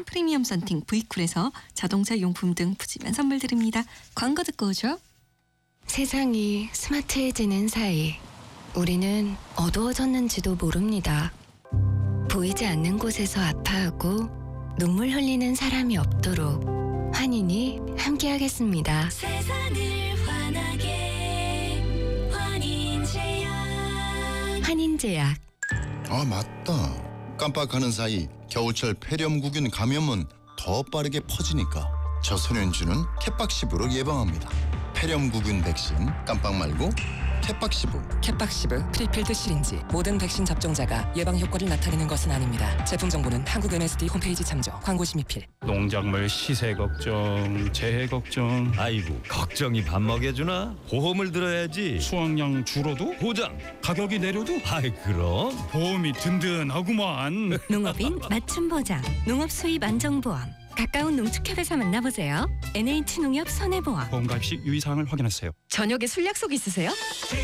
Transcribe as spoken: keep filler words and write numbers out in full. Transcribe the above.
프리미엄 썬팅 브이쿨에서 자동차 용품 등 푸짐한 선물 드립니다. 광고 듣고 오죠. 세상이 스마트해지는 사이 우리는 어두워졌는지도 모릅니다. 보이지 않는 곳에서 아파하고 눈물 흘리는 사람이 없도록 환인이 함께하겠습니다. 세상을 환하게 환인제약. 환인제약. 아 맞다. 깜빡하는 사이 겨울철 폐렴구균 감염은 더 빠르게 퍼지니까 저소년주는 캣박시브로 예방합니다. 폐렴구균 백신 깜빡 말고 캣박시브. 캣박시브 프리필드 시린지 모든 백신 접종자가 예방 효과를 나타내는 것은 아닙니다. 제품 정보는 한국 엠에스디 홈페이지 참조. 광고 심의필. 농작물 시세 걱정, 재해 걱정. 아이고 걱정이 밥 먹여주나? 보험을 들어야지. 수확량 줄어도 보장. 가격이 내려도 아이 그럼 보험이 든든하구만. 농업인 맞춤 보장. 농업 수입 안정보험. 가까운 농축협에서 만나보세요. 엔에이치 농협 손해보험. 보험 가입 시 유의사항을 확인하세요. 저녁에 술 약속 있으세요?